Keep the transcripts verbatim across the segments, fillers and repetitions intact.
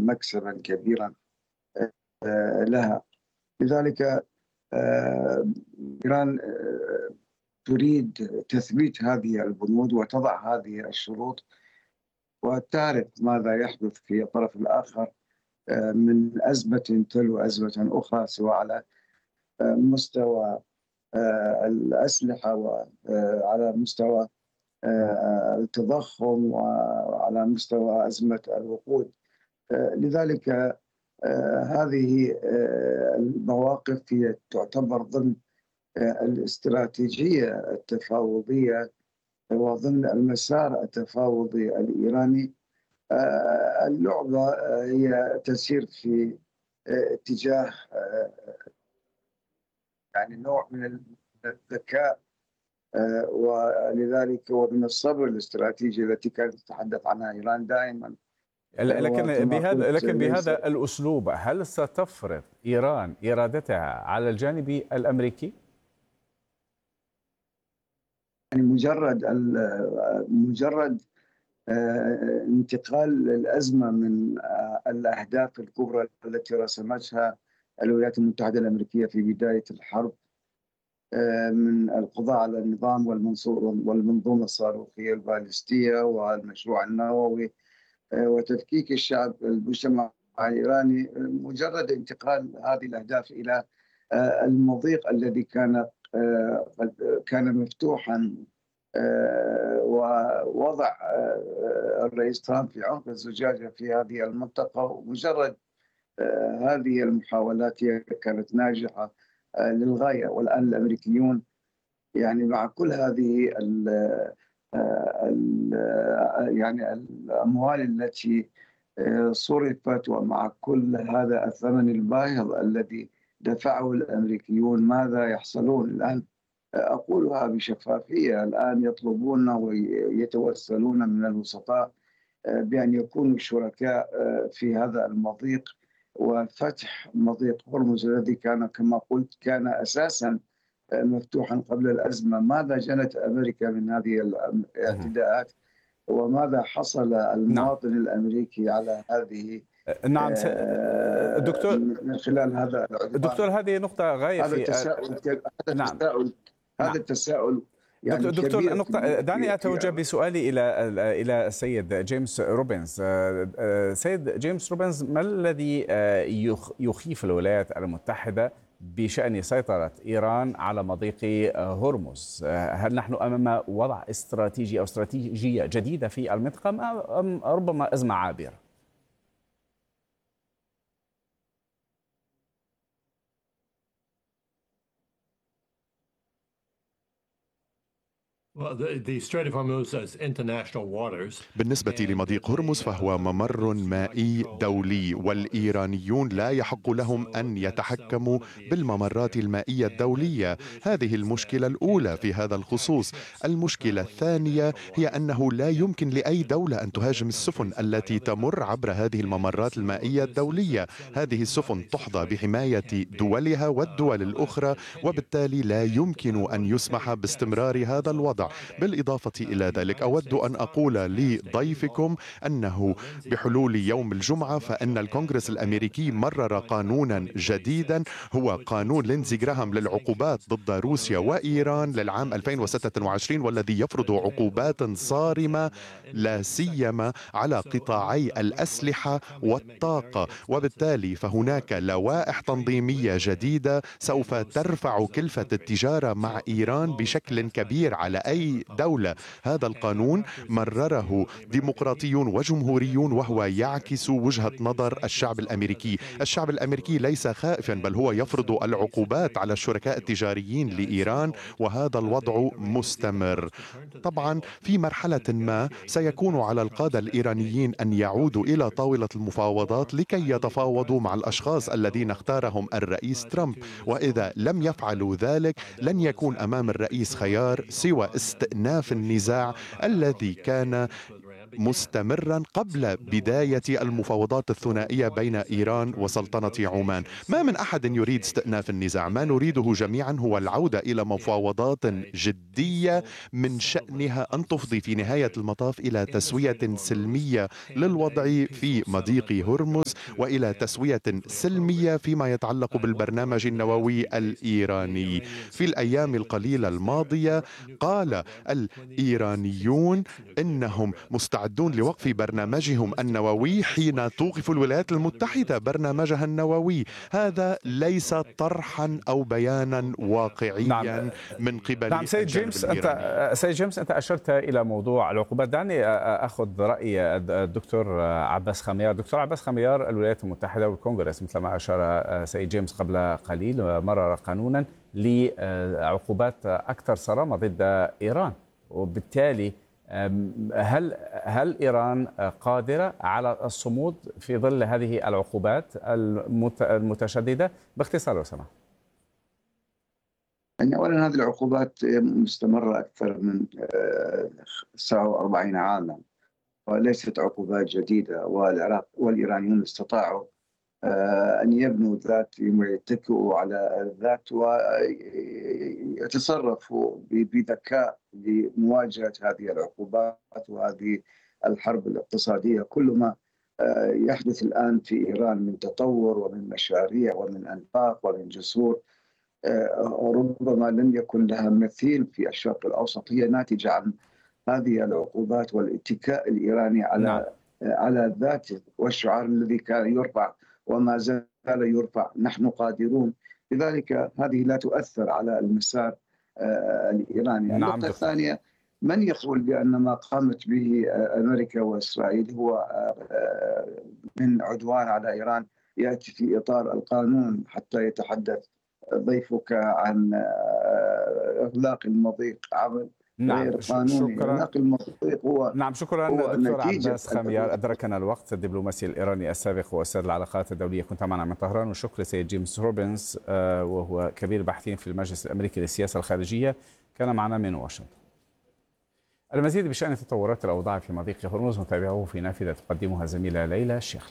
مكسبا كبيرا لها. لذلك إيران تريد تثبيت هذه البنود وتضع هذه الشروط، وتعرف ماذا يحدث في الطرف الآخر من أزمة تلو أزمة أخرى، سواء على مستوى الأسلحة وعلى مستوى التضخم وعلى مستوى أزمة الوقود. لذلك هذه المواقف هي تعتبر ضمن الاستراتيجية التفاوضية وضمن المسار التفاوضي الإيراني. اللعبة هي تسير في اتجاه يعني نوع من الذكاء، ولذلك ومن الصبر الاستراتيجي التي كانت تتحدث عنها إيران دائما. لكن بهذا لكن بهذا الأسلوب هل ستفرض إيران إرادتها على الجانب الأمريكي؟ يعني مجرد مجرد انتقال الأزمة من الأهداف الكبرى التي رسمتها الولايات المتحدة الأمريكية في بداية الحرب، من القضاء على النظام والمنظومة الصاروخية البالستية والمشروع النووي وتفكيك الشعب المجتمع الإيراني، مجرد انتقال هذه الأهداف إلى المضيق الذي كان كان مفتوحا، ووضع الرئيس ترامب في عنق الزجاجة في هذه المنطقة. ومجرد هذه المحاولات كانت ناجحة للغاية. والآن الأمريكيون يعني مع كل هذه ال ال يعني الأموال التي صرفت ومع كل هذا الثمن الباهظ الذي دفعه الأمريكيون، ماذا يحصلون الآن؟ أقولها بشفافية، الآن يطلبون ويتوسلون من الوسطاء بأن يكونوا شركاء في هذا المضيق وفتح مضيق هرمز الذي كان كما قلت كان أساسا مفتوحا قبل الأزمة. ماذا جنت أمريكا من هذه الاعتداءات وماذا حصل المواطن نعم. الأمريكي على هذه نعم دكتور من خلال هذا العدوان. دكتور هذه نقطة غاية هذا في التساؤل هذا نعم. التساؤل هذا نعم. التساؤل يعني دكتور نقطة، دعني أتوجه بسؤالي إلى إلى السيد جيمس روبنز. سيد جيمس روبنز، ما الذي يخيف الولايات المتحدة بشأن سيطرة إيران على مضيق هرمز؟ هل نحن أمام وضع استراتيجي أو استراتيجية جديدة في المنطقة أم ربما أزمة عابرة؟ بالنسبة لمضيق هرمز فهو ممر مائي دولي، والإيرانيون لا يحق لهم أن يتحكموا بالممرات المائية الدولية. هذه المشكلة الأولى في هذا الخصوص. المشكلة الثانية هي أنه لا يمكن لأي دولة أن تهاجم السفن التي تمر عبر هذه الممرات المائية الدولية. هذه السفن تحظى بحماية دولها والدول الأخرى، وبالتالي لا يمكن أن يسمح باستمرار هذا الوضع. بالإضافة إلى ذلك أود أن أقول لضيفكم أنه بحلول يوم الجمعة فإن الكونغرس الأمريكي مرر قانونا جديدا، هو قانون لينزي جراهام للعقوبات ضد روسيا وإيران للعام ألفين وستة وعشرين، والذي يفرض عقوبات صارمة لا سيما على قطاعي الأسلحة والطاقة. وبالتالي فهناك لوائح تنظيمية جديدة سوف ترفع كلفة التجارة مع إيران بشكل كبير على أي دولة. هذا القانون مرره ديمقراطيون وجمهوريون، وهو يعكس وجهة نظر الشعب الأمريكي. الشعب الأمريكي ليس خائفا، بل هو يفرض العقوبات على الشركاء التجاريين لإيران، وهذا الوضع مستمر. طبعا في مرحلة ما سيكون على القادة الإيرانيين أن يعودوا إلى طاولة المفاوضات لكي يتفاوضوا مع الأشخاص الذين اختارهم الرئيس ترامب، وإذا لم يفعلوا ذلك لن يكون أمام الرئيس خيار سوى استئناف النزاع الذي كان مستمرا قبل بداية المفاوضات الثنائية بين إيران وسلطنة عمان. ما من أحد يريد استئناف النزاع، ما نريده جميعا هو العودة إلى مفاوضات جدية من شأنها أن تفضي في نهاية المطاف إلى تسوية سلمية للوضع في مضيق هرمز وإلى تسوية سلمية فيما يتعلق بالبرنامج النووي الإيراني. في الأيام القليلة الماضية قال الإيرانيون إنهم مستعدون لوقف برنامجهم النووي حين توقف الولايات المتحدة برنامجها النووي. هذا ليس طرحا أو بيانا واقعيا نعم. من قبل نعم سيد جيمس أنت سيد جيمس أنت أشرت إلى موضوع العقوبات. دعني أخذ رأي الدكتور عباس خميار. دكتور عباس خميار، الولايات المتحدة والكونغرس مثل ما أشار سيد جيمس قبل قليل مرر قانونا لعقوبات أكثر صرامة ضد إيران، وبالتالي هل هل إيران قادرة على الصمود في ظل هذه العقوبات المتشددة؟ باختصار لو سمحت. يعني أولا هذه العقوبات مستمرة أكثر من تسعة وأربعين عاما وليست عقوبات جديدة، والعراق والإيرانيون استطاعوا أن يبنوا ذات يتكئوا على الذات ويتصرفوا بذكاء لمواجهة هذه العقوبات وهذه الحرب الاقتصادية. كل ما يحدث الآن في إيران من تطور ومن مشاريع ومن أنفاق ومن جسور ربما لم يكن لها مثيل في الشرق الأوسط، هي ناتجة عن هذه العقوبات والاتكاء الإيراني على نعم. على الذات والشعار الذي كان يرفع وما زال يرفع، نحن قادرون. لذلك هذه لا تؤثر على المسار الإيراني. نعم. النقطة الثانية، من يقول بأن ما قامت به أمريكا وإسرائيل هو من عدوان على إيران يأتي في إطار القانون حتى يتحدث ضيفك عن إغلاق المضيق عمل نعم. غير قانوني. إغلاق المضيق هو نعم. شكرا هو دكتور عباس خميار. أدركنا الوقت. الدبلوماسي الإيراني السابق وأستاذ العلاقات الدولية، كنت معنا من طهران. والشكر لسيد جيمس روبنز وهو كبير الباحثين في المجلس الأمريكي للسياسة الخارجية، كان معنا من واشنطن. المزيد بشأن تطورات الأوضاع في مضيق هرمز نتابعه في نافذة تقدمها زميلة ليلى الشيخ.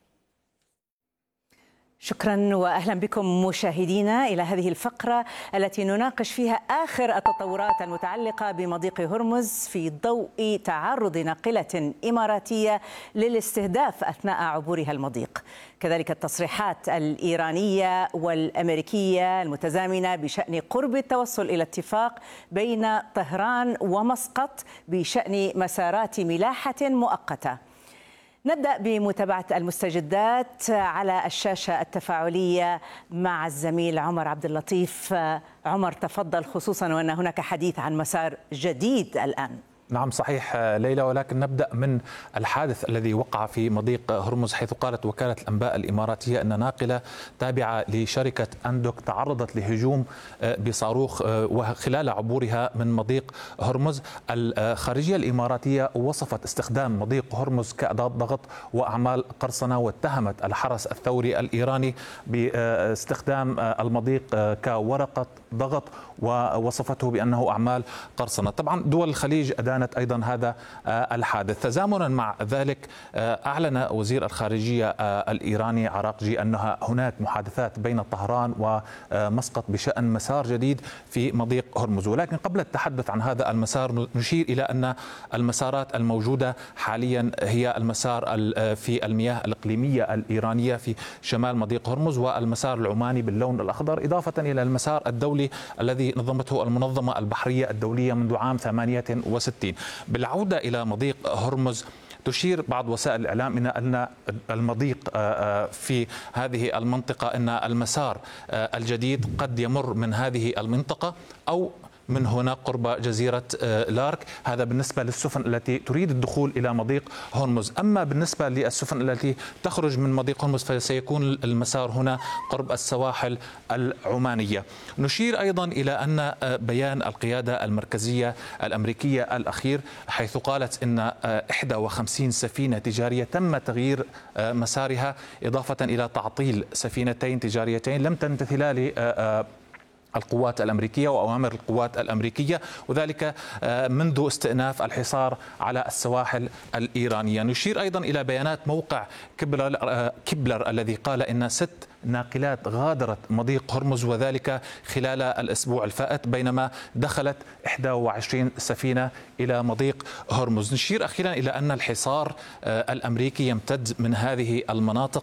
شكرا واهلا بكم مشاهدينا الى هذه الفقره التي نناقش فيها اخر التطورات المتعلقه بمضيق هرمز في ضوء تعرض ناقله اماراتيه للاستهداف اثناء عبورها المضيق، كذلك التصريحات الايرانيه والامريكيه المتزامنه بشان قرب التوصل الى اتفاق بين طهران ومسقط بشان مسارات ملاحه مؤقته. نبدأ بمتابعة المستجدات على الشاشة التفاعلية مع الزميل عمر عبد اللطيف. عمر تفضل، خصوصا وأن هناك حديث عن مسار جديد الآن. نعم صحيح ليلى، ولكن نبدأ من الحادث الذي وقع في مضيق هرمز، حيث قالت وكالة الأنباء الإماراتية أن ناقلة تابعة لشركة أندوك تعرضت لهجوم بصاروخ وخلال عبورها من مضيق هرمز. الخارجية الإماراتية وصفت استخدام مضيق هرمز كأداة ضغط وأعمال قرصنة، واتهمت الحرس الثوري الإيراني باستخدام المضيق كورقة ضغط ووصفته بأنه أعمال قرصنة. طبعا دول الخليج أدانت أيضا هذا الحادث. تزامنا مع ذلك أعلن وزير الخارجية الإيراني عراقجي أن هناك محادثات بين طهران ومسقط بشأن مسار جديد في مضيق هرمز، ولكن قبل التحدث عن هذا المسار نشير إلى أن المسارات الموجودة حاليا هي المسار في المياه الإقليمية الإيرانية في شمال مضيق هرمز، والمسار العماني باللون الأخضر، إضافة إلى المسار الدولي الذي نظمته المنظمة البحرية الدولية منذ عام ثمانية وستين. بالعودة إلى مضيق هرمز، تشير بعض وسائل الإعلام إلى أن المضيق في هذه المنطقة أن المسار الجديد قد يمر من هذه المنطقة أو من هنا قرب جزيرة لارك. هذا بالنسبة للسفن التي تريد الدخول إلى مضيق هرمز. أما بالنسبة للسفن التي تخرج من مضيق هرمز فسيكون المسار هنا قرب السواحل العمانية. نشير أيضا إلى أن بيان القيادة المركزية الأمريكية الأخير، حيث قالت أن إحدى وخمسين سفينة تجارية تم تغيير مسارها، إضافة إلى تعطيل سفينتين تجاريتين لم تمتثلا القوات الأمريكية وأوامر القوات الأمريكية، وذلك منذ استئناف الحصار على السواحل الإيرانية. نشير أيضا إلى بيانات موقع كبلر, كبلر الذي قال إن ست ناقلات غادرت مضيق هرمز وذلك خلال الأسبوع الفائت، بينما دخلت إحدى وعشرين سفينة إلى مضيق هرمز. نشير أخيرا إلى أن الحصار الأمريكي يمتد من هذه المناطق